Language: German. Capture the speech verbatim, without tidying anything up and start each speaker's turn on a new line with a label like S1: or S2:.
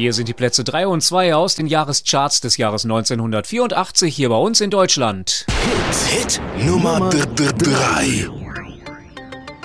S1: Hier sind die Plätze drei und zwei aus den Jahrescharts des Jahres neunzehnhundertvierundachtzig hier bei uns in Deutschland.
S2: Hit, Hit Nummer drei.